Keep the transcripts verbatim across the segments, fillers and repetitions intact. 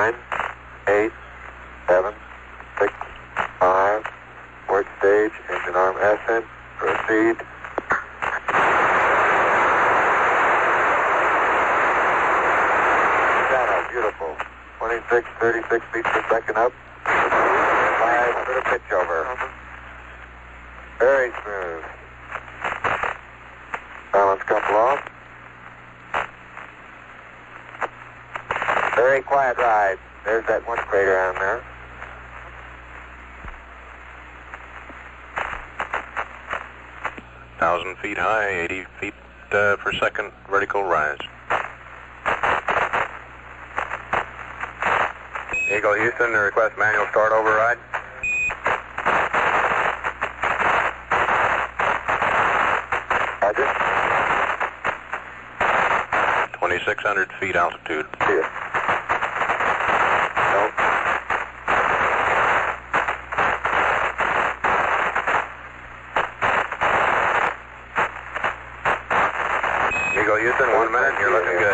nine, eight, seven, six, five, work stage, engine arm ascent, proceed. Channel, beautiful. twenty-six, thirty-six feet per second up. Five, put a pitch over. Very smooth. Balance couple off. Very quiet ride. There's that one crater on there. Thousand feet high, eighty feet uh, per second vertical rise. Eagle Houston, request manual start override. Roger. twenty-six hundred feet altitude. See you. Nope. Eagle Houston, one minute, you're looking good.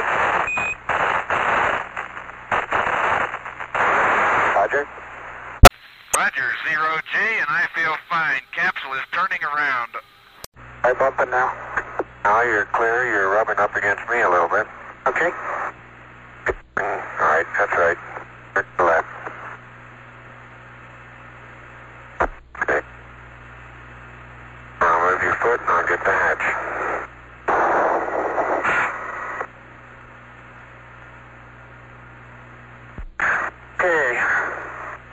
Roger. Roger, zero G, and I feel fine. Capsule is turning around. I'm bumping now. Now you're clear, you're rubbing up against me a little bit. Okay. All right, that's right. Turn to the left. Okay. Now move your foot and I'll get the hatch.